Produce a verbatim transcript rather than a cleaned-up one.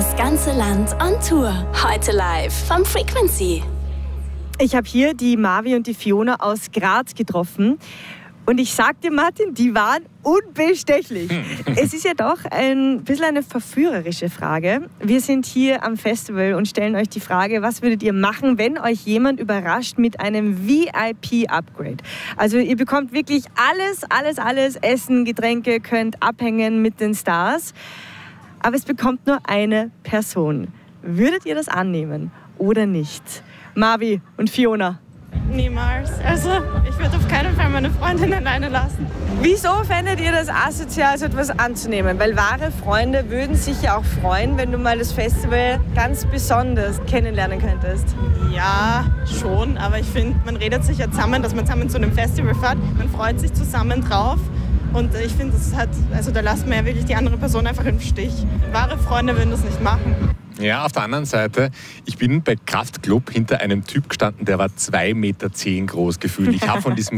Das ganze Land on Tour. Heute live vom Frequency. Ich habe hier die Marvi und die Fiona aus Graz getroffen. Und ich sag dir, Martin, die waren unbestechlich. Es ist ja doch ein bisschen eine verführerische Frage. Wir sind hier am Festival und stellen euch die Frage, was würdet ihr machen, wenn euch jemand überrascht mit einem V I P-Upgrade? Also ihr bekommt wirklich alles, alles, alles, Essen, Getränke, könnt abhängen mit den Stars. Aber es bekommt nur eine Person. Würdet ihr das annehmen oder nicht? Marvi und Fiona. Niemals. Also ich würde auf keinen Fall meine Freundin alleine lassen. Wieso fändet ihr das asozial, so etwas anzunehmen? Weil wahre Freunde würden sich ja auch freuen, wenn du mal das Festival ganz besonders kennenlernen könntest. Ja, schon. Aber ich finde, man redet sich ja zusammen, dass man zusammen zu einem Festival fährt. Man freut sich zusammen drauf. Und ich finde, das hat, also da lässt man ja wirklich die andere Person einfach im Stich. Wahre Freunde würden das nicht machen. Ja, auf der anderen Seite, ich bin bei Kraftklub hinter einem Typ gestanden, der war zwei Meter zehn groß gefühlt. Ich habe von diesem